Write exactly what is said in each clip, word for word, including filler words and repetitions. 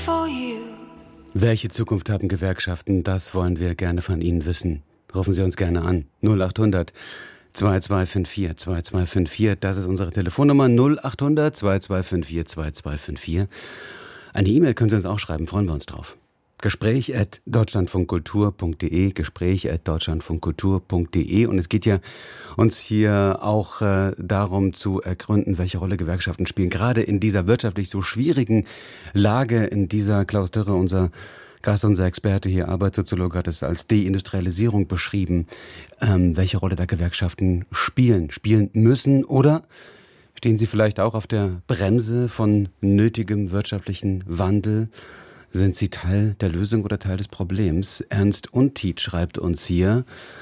for you. Welche Zukunft haben Gewerkschaften? Das wollen wir gerne von Ihnen wissen. Rufen Sie uns gerne an. null acht hundert zwei zwei fünf vier zwei zwei fünf vier. Das ist unsere Telefonnummer. null acht hundert zwei zwei fünf vier zwei zwei fünf vier. Eine E-Mail können Sie uns auch schreiben. Freuen wir uns drauf. Gespräch at deutschlandfunkkultur punkt de, Gespräch at deutschlandfunkkultur punkt de. Und es geht ja uns hier auch äh, darum zu ergründen, welche Rolle Gewerkschaften spielen. Gerade in dieser wirtschaftlich so schwierigen Lage, in dieser, Klaus Dürre, unser Gast, unser Experte hier, Arbeitssoziologe, hat es als Deindustrialisierung beschrieben, ähm, welche Rolle da Gewerkschaften spielen, spielen müssen oder stehen sie vielleicht auch auf der Bremse von nötigem wirtschaftlichen Wandel? Sind sie Teil der Lösung oder Teil des Problems? Ernst Untied schreibt uns hier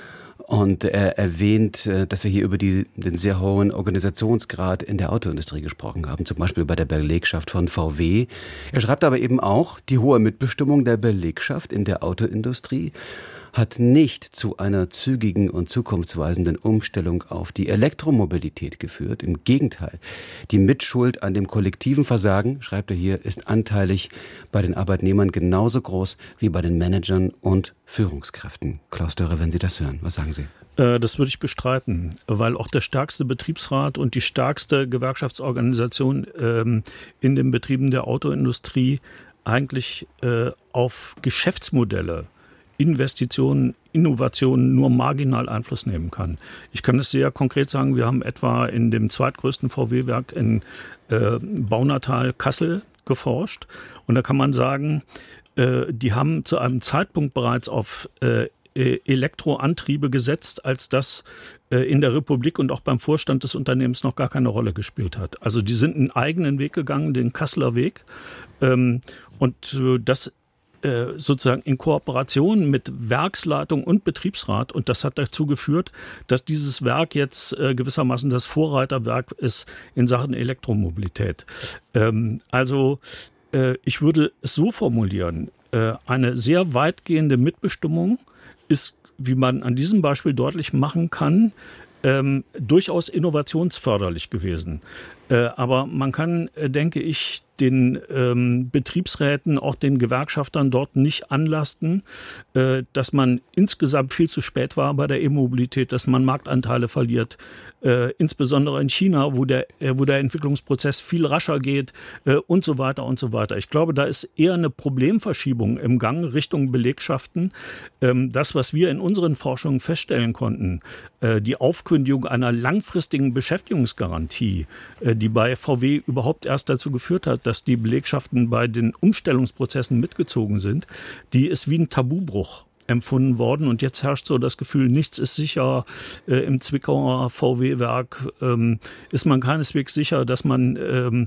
und er erwähnt, dass wir hier über die, den sehr hohen Organisationsgrad in der Autoindustrie gesprochen haben, zum Beispiel bei der Belegschaft von V W. Er schreibt aber eben auch, die hohe Mitbestimmung der Belegschaft in der Autoindustrie hat nicht zu einer zügigen und zukunftsweisenden Umstellung auf die Elektromobilität geführt. Im Gegenteil, die Mitschuld an dem kollektiven Versagen, schreibt er hier, ist anteilig bei den Arbeitnehmern genauso groß wie bei den Managern und Führungskräften. Klaus Dörre, wenn Sie das hören, was sagen Sie? Das würde ich bestreiten, weil auch der stärkste Betriebsrat und die stärkste Gewerkschaftsorganisation ähm, in den Betrieben der Autoindustrie eigentlich äh, auf Geschäftsmodelle, Investitionen, Innovationen nur marginal Einfluss nehmen kann. Ich kann es sehr konkret sagen, wir haben etwa in dem zweitgrößten V W-Werk in äh, Baunatal Kassel geforscht und da kann man sagen, äh, die haben zu einem Zeitpunkt bereits auf äh, Elektroantriebe gesetzt, als das äh, in der Republik und auch beim Vorstand des Unternehmens noch gar keine Rolle gespielt hat. Also die sind einen eigenen Weg gegangen, den Kasseler Weg, ähm, und äh, das sozusagen in Kooperation mit Werksleitung und Betriebsrat. Und das hat dazu geführt, dass dieses Werk jetzt äh, gewissermaßen das Vorreiterwerk ist in Sachen Elektromobilität. Ähm, also äh, ich würde es so formulieren, äh, eine sehr weitgehende Mitbestimmung ist, wie man an diesem Beispiel deutlich machen kann, ähm, durchaus innovationsförderlich gewesen. Äh, aber man kann, äh, denke ich, den ähm, Betriebsräten, auch den Gewerkschaftern dort nicht anlasten, äh, dass man insgesamt viel zu spät war bei der E-Mobilität, dass man Marktanteile verliert, äh, insbesondere in China, wo der, äh, wo der Entwicklungsprozess viel rascher geht äh, und so weiter und so weiter. Ich glaube, da ist eher eine Problemverschiebung im Gang Richtung Belegschaften. Ähm, das, was wir in unseren Forschungen feststellen konnten, äh, die Aufkündigung einer langfristigen Beschäftigungsgarantie, äh, die bei V W überhaupt erst dazu geführt hat, dass die Belegschaften bei den Umstellungsprozessen mitgezogen sind, die ist wie ein Tabubruch empfunden worden. Und jetzt herrscht so das Gefühl, nichts ist sicher. Äh, Im Zwickauer V W-Werk ähm, ist man keineswegs sicher, dass man ähm,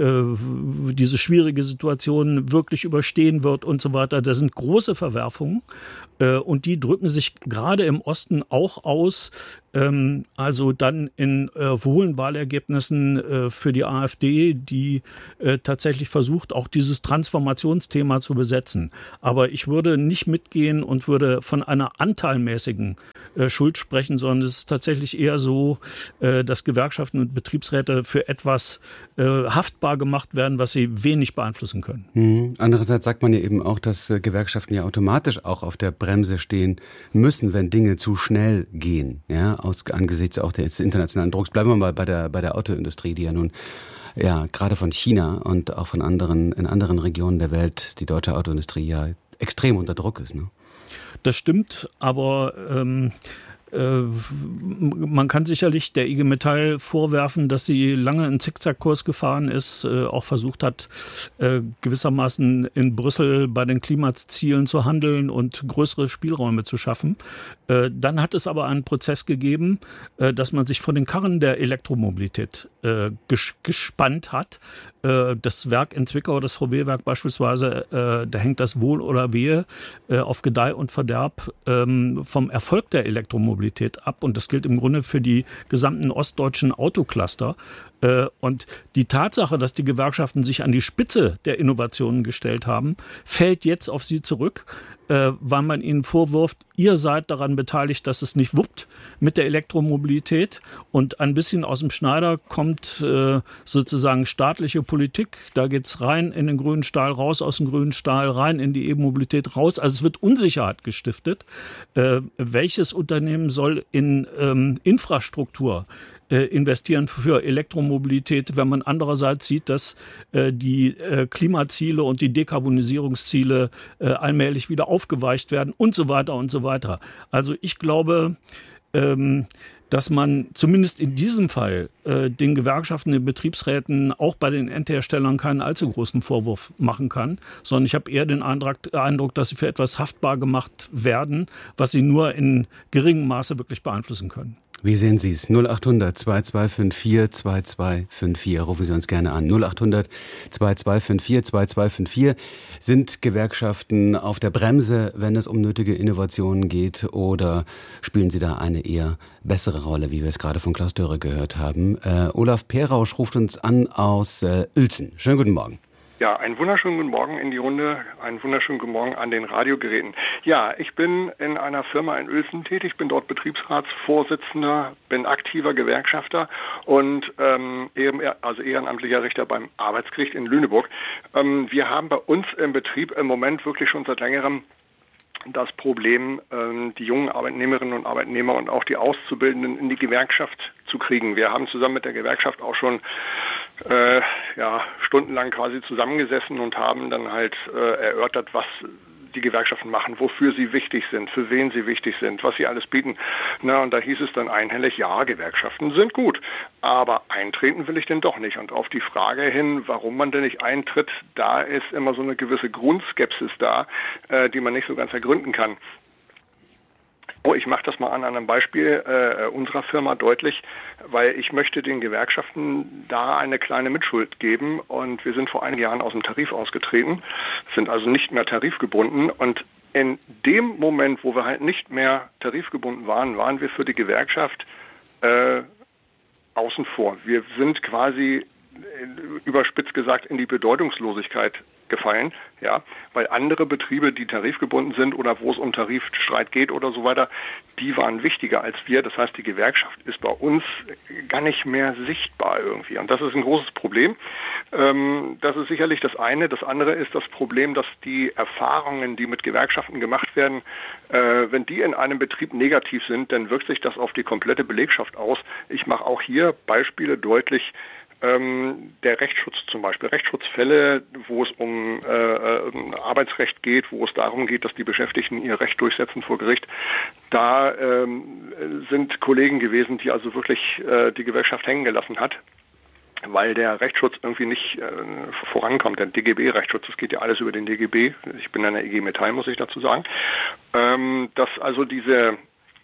äh, diese schwierige Situation wirklich überstehen wird und so weiter. Das sind große Verwerfungen. Äh, und die drücken sich gerade im Osten auch aus, ähm, also dann in äh, hohen Wahlergebnissen äh, für die AfD, die äh, tatsächlich versucht, auch dieses Transformationsthema zu besetzen. Aber ich würde nicht mitgehen und würde von einer anteilmäßigen äh, Schuld sprechen, sondern es ist tatsächlich eher so, äh, dass Gewerkschaften und Betriebsräte für etwas äh, haftbar gemacht werden, was sie wenig beeinflussen können. Mhm. Andererseits sagt man ja eben auch, dass äh, Gewerkschaften ja automatisch auch auf der Bremse stehen müssen, wenn Dinge zu schnell gehen, ja, aus, angesichts auch des internationalen Drucks. Bleiben wir mal bei der, bei der Autoindustrie, die ja nun ja gerade von China und auch von anderen, in anderen Regionen der Welt, die deutsche Autoindustrie ja extrem unter Druck ist, ne? Das stimmt, aber ähm, äh, man kann sicherlich der I G Metall vorwerfen, dass sie lange einen Zickzackkurs gefahren ist, äh, auch versucht hat, äh, gewissermaßen in Brüssel bei den Klimazielen zu handeln und größere Spielräume zu schaffen. Äh, dann hat es aber einen Prozess gegeben, äh, dass man sich von den Karren der Elektromobilität äh, ges- gespannt hat. Äh, das Werk in Zwickau, das V W-Werk beispielsweise, äh, da hängt das Wohl oder Wehe äh, auf Gedeih und Verderb ähm, vom Erfolg der Elektromobilität ab. Und das gilt im Grunde für die gesamten ostdeutschen Autocluster. Äh, und die Tatsache, dass die Gewerkschaften sich an die Spitze der Innovationen gestellt haben, fällt jetzt auf sie zurück. äh, weil man ihnen vorwirft, ihr seid daran beteiligt, dass es nicht wuppt mit der Elektromobilität. Und ein bisschen aus dem Schneider kommt äh, sozusagen staatliche Politik. Da geht es rein in den grünen Stahl, raus aus dem grünen Stahl, rein in die E-Mobilität, raus. Also es wird Unsicherheit gestiftet. Äh, welches Unternehmen soll in ähm, Infrastruktur investieren für Elektromobilität, wenn man andererseits sieht, dass äh, die äh, Klimaziele und die Dekarbonisierungsziele äh, allmählich wieder aufgeweicht werden und so weiter und so weiter. Also ich glaube, ähm, dass man zumindest in diesem Fall äh, den Gewerkschaften, den Betriebsräten, auch bei den Endherstellern keinen allzu großen Vorwurf machen kann, sondern ich habe eher den Eindruck, Eindruck, dass sie für etwas haftbar gemacht werden, was sie nur in geringem Maße wirklich beeinflussen können. Wie sehen Sie es? null achthundert zwei zwei fünf vier zwei zwei fünf vier. Rufen Sie uns gerne an. null achthundert zwei zwei fünf vier zwei zwei fünf vier. Sind Gewerkschaften auf der Bremse, wenn es um nötige Innovationen geht, oder spielen sie da eine eher bessere Rolle, wie wir es gerade von Klaus Dörre gehört haben? Äh, Olaf Perausch ruft uns an aus äh, Uelzen. Schönen guten Morgen. Ja, einen wunderschönen guten Morgen in die Runde, einen wunderschönen guten Morgen an den Radiogeräten. Ja, ich bin in einer Firma in Uelzen tätig, bin dort Betriebsratsvorsitzender, bin aktiver Gewerkschafter und ähm, also ehrenamtlicher Richter beim Arbeitsgericht in Lüneburg. Ähm, wir haben bei uns im Betrieb im Moment wirklich schon seit längerem das Problem, die jungen Arbeitnehmerinnen und Arbeitnehmer und auch die Auszubildenden in die Gewerkschaft zu kriegen. Wir haben zusammen mit der Gewerkschaft auch schon äh, ja, stundenlang quasi zusammengesessen und haben dann halt äh, erörtert, was die Gewerkschaften machen, wofür sie wichtig sind, für wen sie wichtig sind, was sie alles bieten. Na, und da hieß es dann einhellig, ja, Gewerkschaften sind gut, aber eintreten will ich denn doch nicht. Und auf die Frage hin, warum man denn nicht eintritt, da ist immer so eine gewisse Grundskepsis da, äh, die man nicht so ganz ergründen kann. Oh, ich mache das mal an einem Beispiel äh, unserer Firma deutlich, weil ich möchte den Gewerkschaften da eine kleine Mitschuld geben, und wir sind vor einigen Jahren aus dem Tarif ausgetreten, sind also nicht mehr tarifgebunden, und in dem Moment, wo wir halt nicht mehr tarifgebunden waren, waren wir für die Gewerkschaft äh, außen vor. Wir sind quasi überspitzt gesagt in die Bedeutungslosigkeit gefallen, ja, weil andere Betriebe, die tarifgebunden sind oder wo es um Tarifstreit geht oder so weiter, die waren wichtiger als wir. Das heißt, die Gewerkschaft ist bei uns gar nicht mehr sichtbar irgendwie. Und das ist ein großes Problem. Ähm, das ist sicherlich das eine. Das andere ist das Problem, dass die Erfahrungen, die mit Gewerkschaften gemacht werden, äh, wenn die in einem Betrieb negativ sind, dann wirkt sich das auf die komplette Belegschaft aus. Ich mache auch hier Beispiele deutlich. Ähm, der Rechtsschutz zum Beispiel, Rechtsschutzfälle, wo es um äh, Arbeitsrecht geht, wo es darum geht, dass die Beschäftigten ihr Recht durchsetzen vor Gericht. Da ähm, sind Kollegen gewesen, die also wirklich äh, die Gewerkschaft hängen gelassen hat, weil der Rechtsschutz irgendwie nicht äh, vorankommt. Der D G B-Rechtsschutz, das geht ja alles über den D G B. Ich bin in der I G Metall, muss ich dazu sagen. Ähm, dass also diese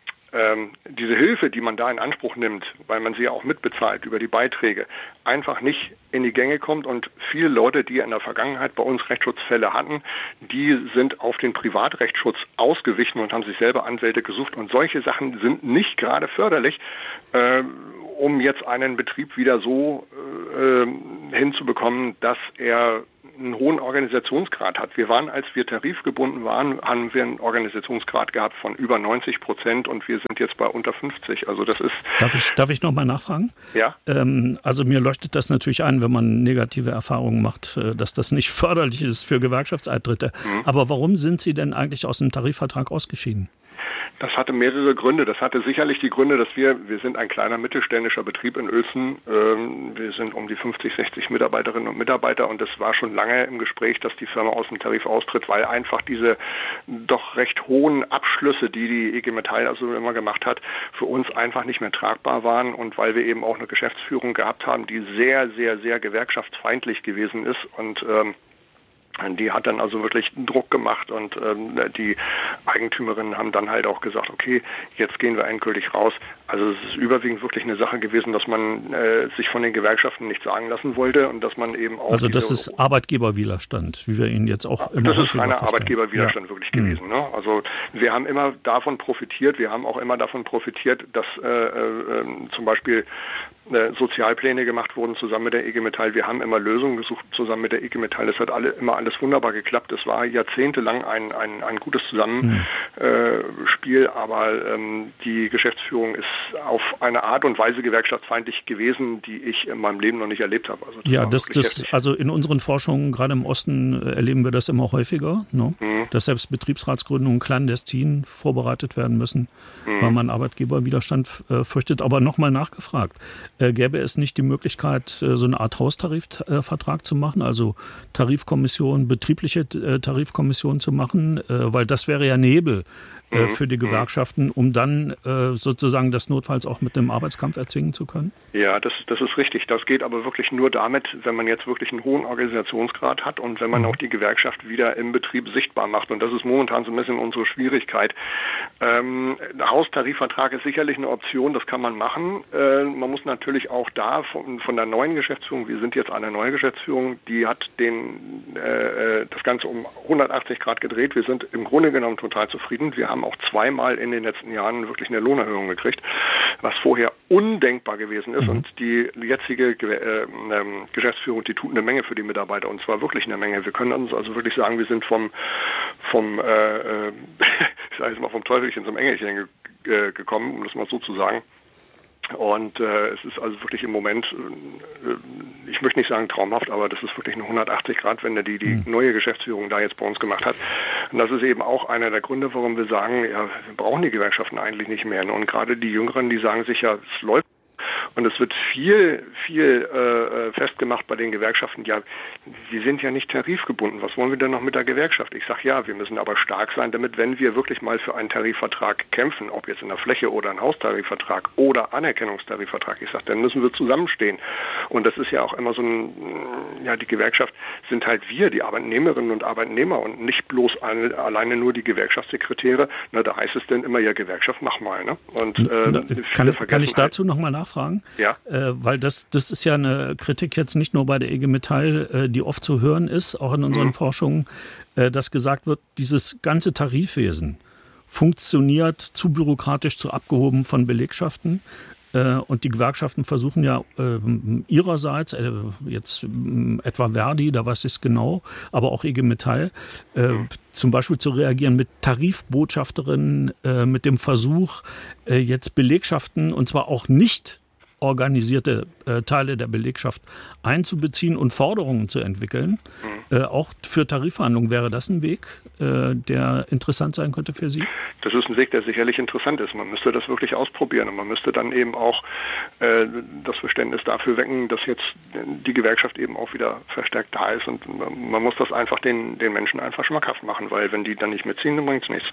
Ähm, diese Hilfe, die man da in Anspruch nimmt, weil man sie ja auch mitbezahlt über die Beiträge, einfach nicht in die Gänge kommt, und viele Leute, die in der Vergangenheit bei uns Rechtsschutzfälle hatten, die sind auf den Privatrechtsschutz ausgewichen und haben sich selber Anwälte gesucht, und solche Sachen sind nicht gerade förderlich, äh, um jetzt einen Betrieb wieder so äh, hinzubekommen, dass er einen hohen Organisationsgrad hat. Wir waren, als wir tarifgebunden waren, haben wir einen Organisationsgrad gehabt von über neunzig Prozent, und wir sind jetzt bei unter fünfzig. Also das ist. Darf ich, darf ich noch mal nachfragen? Ja. Ähm, also mir leuchtet das natürlich ein, wenn man negative Erfahrungen macht, dass das nicht förderlich ist für Gewerkschaftseintritte. Mhm. Aber warum sind Sie denn eigentlich aus dem Tarifvertrag ausgeschieden? Das hatte mehrere Gründe. Das hatte sicherlich die Gründe, dass wir, wir sind ein kleiner mittelständischer Betrieb in Uelzen. Ähm, wir sind um die fünfzig, sechzig Mitarbeiterinnen und Mitarbeiter, und es war schon lange im Gespräch, dass die Firma aus dem Tarif austritt, weil einfach diese doch recht hohen Abschlüsse, die die I G Metall also immer gemacht hat, für uns einfach nicht mehr tragbar waren, und weil wir eben auch eine Geschäftsführung gehabt haben, die sehr, sehr, sehr gewerkschaftsfeindlich gewesen ist, und ähm, die hat dann also wirklich Druck gemacht, und ähm, die Eigentümerinnen haben dann halt auch gesagt, okay, jetzt gehen wir endgültig raus. Also es ist überwiegend wirklich eine Sache gewesen, dass man äh, sich von den Gewerkschaften nicht sagen lassen wollte, und dass man eben auch... Also das ist Arbeitgeberwiderstand, wie wir ihn jetzt auch immer Das ist reiner Arbeitgeberwiderstand ja. wirklich gewesen. Mhm. Ne? Also wir haben immer davon profitiert, wir haben auch immer davon profitiert, dass äh, äh, zum Beispiel Sozialpläne gemacht wurden zusammen mit der I G Metall. Wir haben immer Lösungen gesucht zusammen mit der I G Metall. Das hat alle immer alles wunderbar geklappt. Es war jahrzehntelang ein, ein, ein gutes Zusammenspiel, mhm. aber ähm, die Geschäftsführung ist auf eine Art und Weise gewerkschaftsfeindlich gewesen, die ich in meinem Leben noch nicht erlebt habe. Also das ja, das, das, also in unseren Forschungen, gerade im Osten, erleben wir das immer häufiger, ne? mhm. dass selbst Betriebsratsgründungen clandestin vorbereitet werden müssen, mhm. weil man Arbeitgeberwiderstand äh, fürchtet. Aber nochmal nachgefragt, äh, gäbe es nicht die Möglichkeit, äh, so eine Art Haustarifvertrag zu machen, also Tarifkommission, betriebliche äh, Tarifkommission zu machen, äh, weil das wäre ja Nebel äh, mhm. für die Gewerkschaften, um dann äh, sozusagen das notfalls auch mit einem Arbeitskampf erzwingen zu können? Ja, das, das ist richtig. Das geht aber wirklich nur damit, wenn man jetzt wirklich einen hohen Organisationsgrad hat und wenn man auch die Gewerkschaft wieder im Betrieb sichtbar macht. Und das ist momentan so ein bisschen unsere Schwierigkeit. Ähm, der Haustarifvertrag ist sicherlich eine Option, das kann man machen. Äh, man muss natürlich auch da von, von der neuen Geschäftsführung, wir sind jetzt eine neue Geschäftsführung, die hat den, äh, das Ganze um hundertachtzig Grad gedreht. Wir sind im Grunde genommen total zufrieden. Wir haben auch zweimal in den letzten Jahren wirklich eine Lohnerhöhung gekriegt, was vorher undenkbar gewesen ist. Mhm. Und die jetzige äh, ähm, Geschäftsführung, die tut eine Menge für die Mitarbeiter, und zwar wirklich eine Menge. Wir können uns also wirklich sagen, wir sind vom, vom äh, ich sage jetzt mal, vom Teufelchen zum Engelchen ge- äh, gekommen, um das mal so zu sagen. Und äh, es ist also wirklich im Moment, äh, ich möchte nicht sagen traumhaft, aber das ist wirklich eine hundertachtzig Grad Wende, die die neue Geschäftsführung da jetzt bei uns gemacht hat. Und das ist eben auch einer der Gründe, warum wir sagen, ja, wir brauchen die Gewerkschaften eigentlich nicht mehr. Und gerade die Jüngeren, die sagen sich ja, es läuft. Und es wird viel, viel äh, festgemacht bei den Gewerkschaften. Ja, wir sind ja nicht tarifgebunden. Was wollen wir denn noch mit der Gewerkschaft? Ich sage ja, wir müssen aber stark sein, damit, wenn wir wirklich mal für einen Tarifvertrag kämpfen, ob jetzt in der Fläche oder ein Haustarifvertrag oder Anerkennungstarifvertrag, ich sage, dann müssen wir zusammenstehen. Und das ist ja auch immer so ein, ja, die Gewerkschaft sind halt wir, die Arbeitnehmerinnen und Arbeitnehmer und nicht bloß eine, alleine nur die Gewerkschaftssekretäre. Na, da heißt es dann immer, ja, Gewerkschaft, mach mal. Ne? Und äh, kann, kann ich dazu nochmal nachfragen? Fragen, ja. äh, weil das, das ist ja eine Kritik jetzt nicht nur bei der I G Metall, äh, die oft zu hören ist, auch in unseren mhm. Forschungen, äh, dass gesagt wird, dieses ganze Tarifwesen funktioniert zu bürokratisch, zu abgehoben von Belegschaften. Äh, und die Gewerkschaften versuchen ja äh, ihrerseits, äh, jetzt äh, etwa Verdi, da weiß ich es genau, aber auch I G Metall, äh, mhm. zum Beispiel zu reagieren mit Tarifbotschafterinnen, äh, mit dem Versuch, äh, jetzt Belegschaften, und zwar auch nicht organisierte äh, Teile der Belegschaft einzubeziehen und Forderungen zu entwickeln. Mhm. Äh, auch für Tarifverhandlungen wäre das ein Weg, äh, der interessant sein könnte für Sie? Das ist ein Weg, der sicherlich interessant ist. Man müsste das wirklich ausprobieren und man müsste dann eben auch äh, das Verständnis dafür wecken, dass jetzt die Gewerkschaft eben auch wieder verstärkt da ist, und man muss das einfach den, den Menschen einfach schmackhaft machen, weil wenn die dann nicht mitziehen, dann bringt es nichts.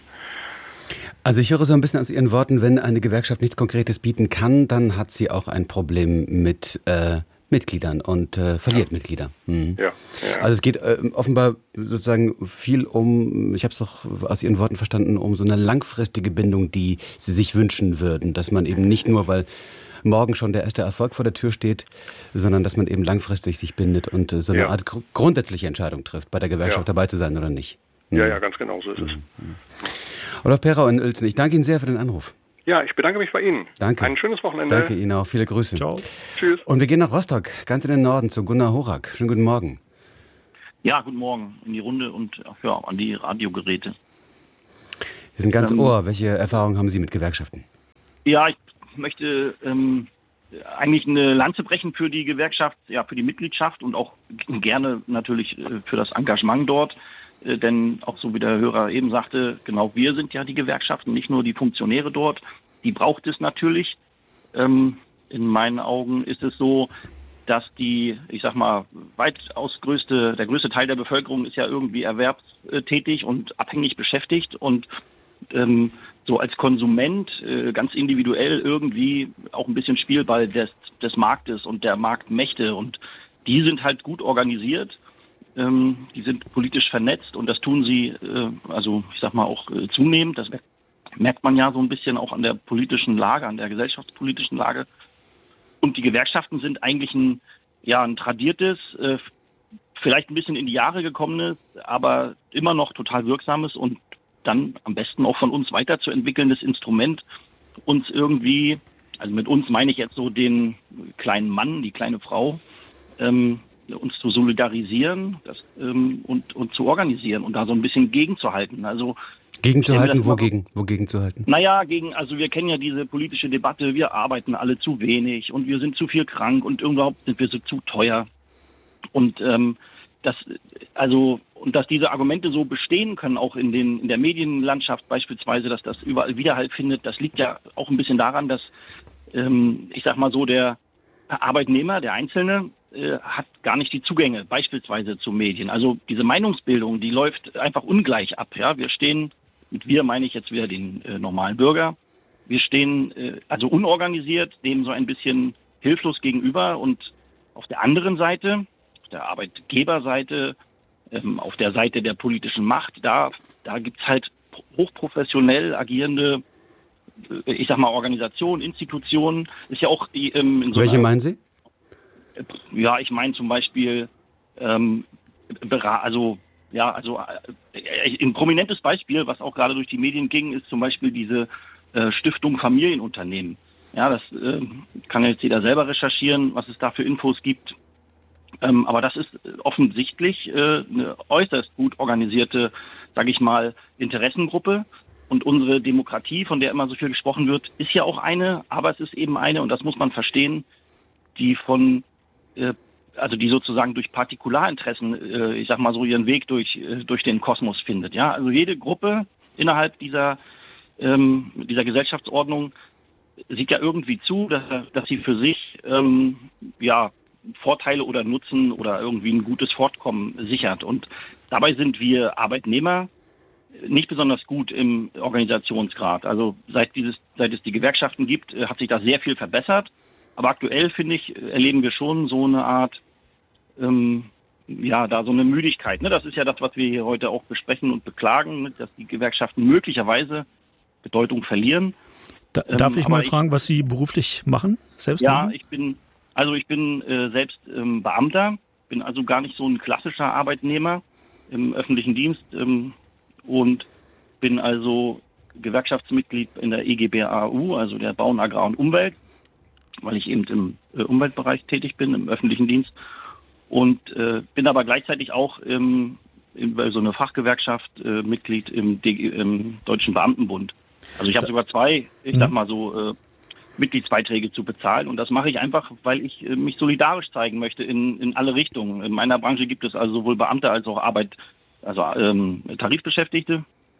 Also ich höre so ein bisschen aus Ihren Worten, wenn eine Gewerkschaft nichts Konkretes bieten kann, dann hat sie auch ein Problem mit äh, Mitgliedern und äh, verliert ja. Mitglieder. Mhm. Ja, ja. Also es geht äh, offenbar sozusagen viel um, ich habe es doch aus Ihren Worten verstanden, um so eine langfristige Bindung, die Sie sich wünschen würden, dass man eben nicht nur, weil morgen schon der erste Erfolg vor der Tür steht, sondern dass man eben langfristig sich bindet und äh, so eine ja. Art gr- grundsätzliche Entscheidung trifft, bei der Gewerkschaft ja. dabei zu sein oder nicht. Mhm. Ja, ja, ganz genau so ist es. Mhm. Olaf Perau in Uelzen, ich danke Ihnen sehr für den Anruf. Ja, ich bedanke mich bei Ihnen. Danke. Ein schönes Wochenende. Danke Ihnen auch. Viele Grüße. Ciao. Tschüss. Und wir gehen nach Rostock, ganz in den Norden, zu Gunnar Horak. Schönen guten Morgen. Ja, guten Morgen in die Runde und ja, an die Radiogeräte. Wir sind ganz ähm, Ohr. Welche Erfahrungen haben Sie mit Gewerkschaften? Ja, ich möchte ähm, eigentlich eine Lanze brechen für die Gewerkschaft, ja, für die Mitgliedschaft und auch gerne natürlich für das Engagement dort. Denn auch so wie der Hörer eben sagte, genau wir sind ja die Gewerkschaften, nicht nur die Funktionäre dort. Die braucht es natürlich. Ähm, in meinen Augen ist es so, dass die, ich sag mal, weitaus größte, der größte Teil der Bevölkerung ist ja irgendwie erwerbstätig und abhängig beschäftigt und ähm, so als Konsument äh, ganz individuell irgendwie auch ein bisschen Spielball des, des Marktes und der Marktmächte, und die sind halt gut organisiert. Ähm, die sind politisch vernetzt und das tun sie, äh, also ich sag mal auch äh, zunehmend. Das merkt man ja so ein bisschen auch an der politischen Lage, an der gesellschaftspolitischen Lage. Und die Gewerkschaften sind eigentlich ein, ja, ein tradiertes, äh, vielleicht ein bisschen in die Jahre gekommenes, aber immer noch total wirksames und dann am besten auch von uns weiterzuentwickelndes Instrument, uns irgendwie, also mit uns meine ich jetzt so den kleinen Mann, die kleine Frau, ähm, uns zu solidarisieren das, ähm, und, und zu organisieren und da so ein bisschen gegenzuhalten. Also Gegenzuhalten, wogegen? Wogegen zu halten? Naja, gegen, also wir kennen ja diese politische Debatte, wir arbeiten alle zu wenig und wir sind zu viel krank und überhaupt sind wir so zu teuer. Und ähm, das, also, und dass diese Argumente so bestehen können, auch in den in der Medienlandschaft beispielsweise, dass das überall Widerhall findet, das liegt ja auch ein bisschen daran, dass ähm, ich sag mal so, der Arbeitnehmer, der Einzelne, äh, hat gar nicht die Zugänge beispielsweise zu Medien. Also diese Meinungsbildung, die läuft einfach ungleich ab. Ja, wir stehen, mit wir meine ich jetzt wieder den äh, normalen Bürger, wir stehen äh, also unorganisiert, dem so ein bisschen hilflos gegenüber und auf der anderen Seite, auf der Arbeitgeberseite, ähm, auf der Seite der politischen Macht, da, da gibt es halt hochprofessionell agierende, äh, ich sag mal, Organisationen, Institutionen. Ist ja auch ähm, in so Welche einer, meinen Sie? Ja, ich meine zum Beispiel, ähm, also ja, also äh, ein prominentes Beispiel, was auch gerade durch die Medien ging, ist zum Beispiel diese äh, Stiftung Familienunternehmen. Ja, das äh, kann jetzt jeder selber recherchieren, was es da für Infos gibt. Ähm, aber das ist offensichtlich äh, eine äußerst gut organisierte, sage ich mal, Interessengruppe. Und unsere Demokratie, von der immer so viel gesprochen wird, ist ja auch eine, aber es ist eben eine, und das muss man verstehen, die von, äh, also die sozusagen durch Partikularinteressen, äh, ich sag mal so, ihren Weg durch äh, durch den Kosmos findet. Ja, also jede Gruppe innerhalb dieser ähm, dieser Gesellschaftsordnung sieht ja irgendwie zu, dass, dass sie für sich ähm, ja Vorteile oder Nutzen oder irgendwie ein gutes Fortkommen sichert. Und dabei sind wir Arbeitnehmer nicht besonders gut im Organisationsgrad. Also seit dieses, seit es die Gewerkschaften gibt, hat sich da sehr viel verbessert. Aber aktuell, finde ich, erleben wir schon so eine Art, ähm, ja, da so eine Müdigkeit. Ne? Das ist ja das, was wir hier heute auch besprechen und beklagen, ne? Dass die Gewerkschaften möglicherweise Bedeutung verlieren. Da, darf ähm, ich mal fragen, ich, was Sie beruflich machen? Selbst ja, machen? ich bin, also ich bin äh, selbst ähm, Beamter, bin also gar nicht so ein klassischer Arbeitnehmer im öffentlichen Dienst, ähm, und bin also Gewerkschaftsmitglied in der E G B A U, also der Bau, Agrar und Umwelt, weil ich eben im äh, Umweltbereich tätig bin, im öffentlichen Dienst. Und äh, bin aber gleichzeitig auch im, in, bei so einer Fachgewerkschaft äh, Mitglied im, D G, im Deutschen Beamtenbund. Also ich habe sogar zwei, ich sag mal so, äh, Mitgliedsbeiträge zu bezahlen. Und das mache ich einfach, weil ich äh, mich solidarisch zeigen möchte in, in alle Richtungen. In meiner Branche gibt es also sowohl Beamte als auch Arbeit, also ähm, Tarifbeschäftigte.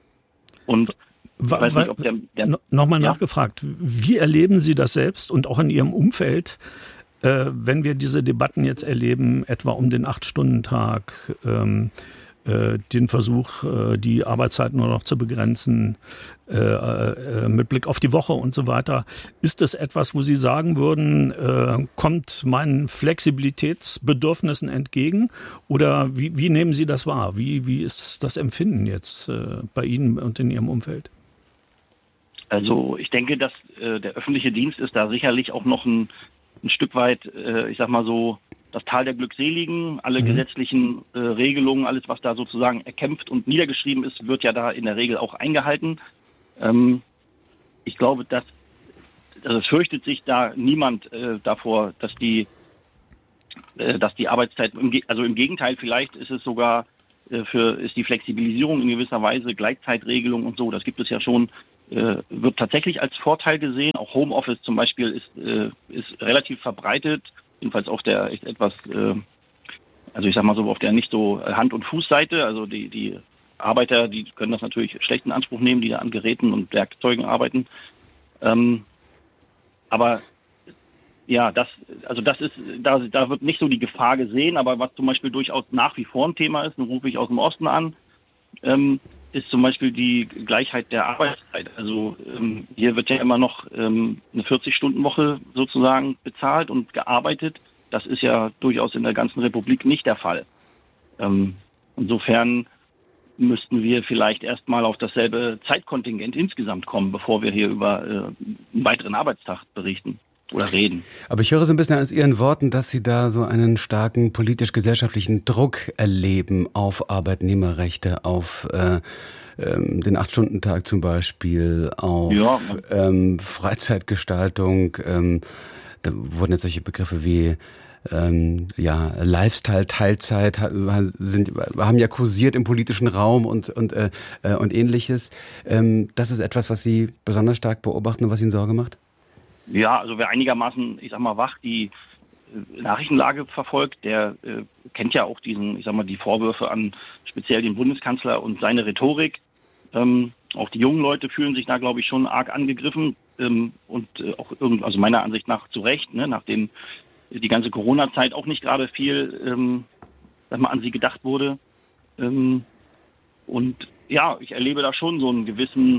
Und ich weiß nicht, ob der, der no, nochmal ja? nachgefragt, wie erleben Sie das selbst und auch in Ihrem Umfeld, äh, wenn wir diese Debatten jetzt erleben, etwa um den acht-Stunden-Tag, ähm, äh, den Versuch, äh, die Arbeitszeiten nur noch zu begrenzen, äh, äh, mit Blick auf die Woche und so weiter. Ist das etwas, wo Sie sagen würden, äh, kommt meinen Flexibilitätsbedürfnissen entgegen? Oder wie, wie nehmen Sie das wahr? Wie, wie ist das Empfinden jetzt äh, bei Ihnen und in Ihrem Umfeld? Also ich denke, dass äh, der öffentliche Dienst ist da sicherlich auch noch ein, ein Stück weit, äh, ich sag mal so, das Tal der Glückseligen, alle mhm. gesetzlichen äh, Regelungen, alles, was da sozusagen erkämpft und niedergeschrieben ist, wird ja da in der Regel auch eingehalten. Ähm, ich glaube, dass also es fürchtet sich da niemand äh, davor, dass die, äh, dass die Arbeitszeit, im Ge- also im Gegenteil, vielleicht ist es sogar äh, für ist die Flexibilisierung in gewisser Weise, Gleitzeitregelung und so, das gibt es ja schon, äh, wird tatsächlich als Vorteil gesehen. Auch Homeoffice zum Beispiel ist, äh, ist relativ verbreitet. Jedenfalls auf der etwas, äh, also ich sag mal so, auf der nicht so Hand- und Fußseite. Also die, die Arbeiter, die können das natürlich schlecht in Anspruch nehmen, die da an Geräten und Werkzeugen arbeiten. Ähm, aber ja, das, also das ist, da, da wird nicht so die Gefahr gesehen, aber was zum Beispiel durchaus nach wie vor ein Thema ist, nun rufe ich aus dem Osten an, ähm, ist zum Beispiel die Gleichheit der Arbeitszeit. Also ähm, hier wird ja immer noch ähm, eine vierzig-Stunden-Woche sozusagen bezahlt und gearbeitet. Das ist ja durchaus in der ganzen Republik nicht der Fall. Ähm, insofern müssten wir vielleicht erstmal auf dasselbe Zeitkontingent insgesamt kommen, bevor wir hier über äh, einen weiteren Arbeitstag berichten oder reden. Aber ich höre so ein bisschen aus Ihren Worten, dass Sie da so einen starken politisch-gesellschaftlichen Druck erleben auf Arbeitnehmerrechte, auf äh, ähm, den Acht-Stunden-Tag zum Beispiel, auf ja. ähm, Freizeitgestaltung. Ähm, da wurden jetzt solche Begriffe wie ähm, ja, Lifestyle, Teilzeit sind, haben ja kursiert im politischen Raum und, und, äh, und ähnliches. Ähm, das ist etwas, was Sie besonders stark beobachten und was Ihnen Sorge macht? Ja, also wer einigermaßen, ich sag mal, wach die Nachrichtenlage verfolgt, der äh, kennt ja auch diesen, ich sag mal, die Vorwürfe an speziell den Bundeskanzler und seine Rhetorik. Ähm, auch die jungen Leute fühlen sich da, glaube ich, schon arg angegriffen ähm, und äh, auch irgend, also meiner Ansicht nach zu Recht, ne, nachdem die ganze Corona-Zeit auch nicht gerade viel, ähm, sag mal, an sie gedacht wurde. Ähm, und ja, ich erlebe da schon so einen gewissen,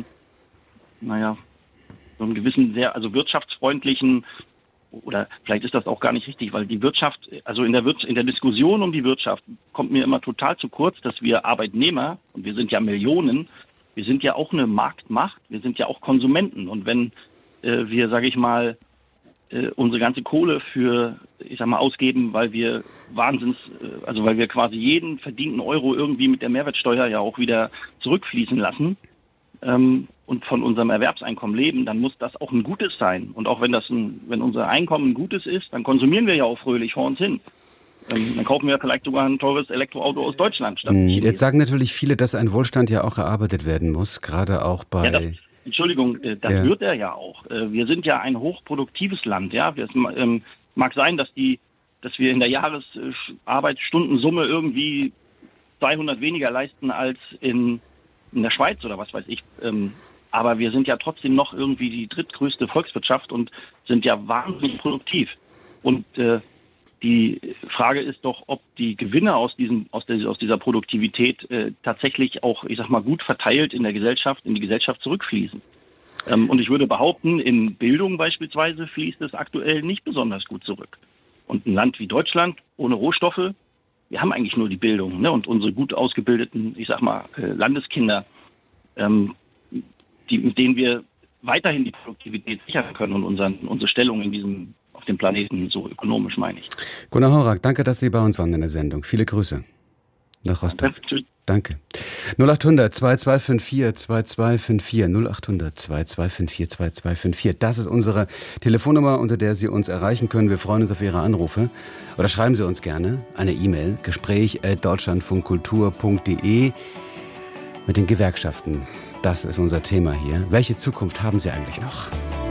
naja, so einen gewissen sehr, also wirtschaftsfreundlichen, oder vielleicht ist das auch gar nicht richtig, weil die Wirtschaft, also in der Wir- in der Diskussion um die Wirtschaft kommt mir immer total zu kurz, dass wir Arbeitnehmer, und wir sind ja Millionen, wir sind ja auch eine Marktmacht, wir sind ja auch Konsumenten. Und wenn äh, wir, sage ich mal, äh, unsere ganze Kohle für, ich sag mal, ausgeben, weil wir Wahnsinns, äh, also weil wir quasi jeden verdienten Euro irgendwie mit der Mehrwertsteuer ja auch wieder zurückfließen lassen, ähm, und von unserem Erwerbseinkommen leben, dann muss das auch ein gutes sein. Und auch wenn das ein, wenn unser Einkommen ein gutes ist, dann konsumieren wir ja auch fröhlich vor uns hin. Ähm, dann kaufen wir vielleicht sogar ein teures Elektroauto aus Deutschland statt Chinesen. Jetzt sagen natürlich viele, dass ein Wohlstand ja auch erarbeitet werden muss, gerade auch bei... Ja, das, Entschuldigung, äh, das ja. wird er ja auch. Äh, wir sind ja ein hochproduktives Land. Ja, es ähm, mag sein, dass die, dass wir in der Jahresarbeitsstundensumme irgendwie zweihundert weniger leisten als in, in der Schweiz oder was weiß ich. Ähm, aber wir sind ja trotzdem noch irgendwie die drittgrößte Volkswirtschaft und sind ja wahnsinnig produktiv. Und äh, die Frage ist doch, ob die Gewinne aus diesem, aus, der, aus dieser Produktivität äh, tatsächlich auch, ich sag mal, gut verteilt in der Gesellschaft, in die Gesellschaft zurückfließen. Ähm, und ich würde behaupten, in Bildung beispielsweise fließt es aktuell nicht besonders gut zurück. Und ein Land wie Deutschland ohne Rohstoffe, wir haben eigentlich nur die Bildung, ne? Und unsere gut ausgebildeten, ich sag mal, äh, Landeskinder, ähm, die, mit denen wir weiterhin die Produktivität sichern können und unseren, unsere Stellung in diesem, auf dem Planeten, so ökonomisch meine ich. Gunnar Horak, danke, dass Sie bei uns waren in der Sendung. Viele Grüße nach Rostock. Tschüss. Danke. null acht hundert zwei zwei fünf vier zwei zwei fünf vier null acht hundert zwei zwei fünf vier zwei zwei fünf vier. Das ist unsere Telefonnummer, unter der Sie uns erreichen können. Wir freuen uns auf Ihre Anrufe. Oder schreiben Sie uns gerne eine E-Mail, gespräch at deutschlandfunkkultur punkt de mit den Gewerkschaften. Das ist unser Thema hier. Welche Zukunft haben Sie eigentlich noch?